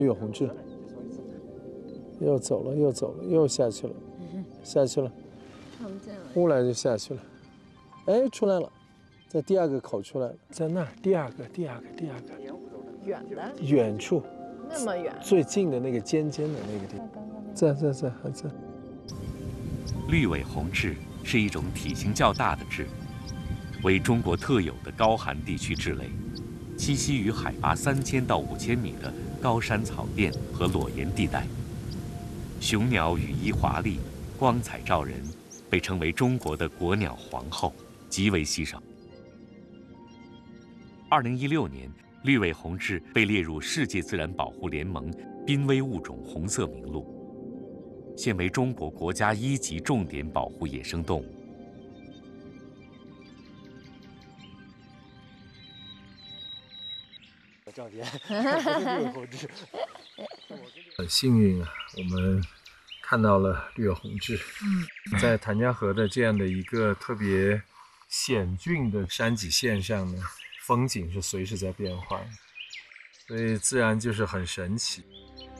绿尾红雉，又走了，又走了，又下去了，下去了， 看不见了。 忽然就下去了。哎，出来了，在第二个口出来了，在那儿，第二个， 远的， 远处， 那么远， 最近的那个尖尖的那个地方，在，还在。 绿尾红雉是一种体型较大的雉，为中国特有的高寒地区雉类，栖息于海拔3000到5000米的高山草甸和裸岩地带。雄鸟羽衣华丽，光彩照人，被称为中国的国鸟皇后，极为稀少。2016年，绿尾红雉被列入世界自然保护联盟濒危物种红色名录，现为中国国家1级重点保护野生动物。 照片，绿尾红雉。很幸运啊，我们看到了绿尾红雉。在谭家河的这样的一个特别险峻的山脊线上呢，风景是随时在变化，所以自然就是很神奇。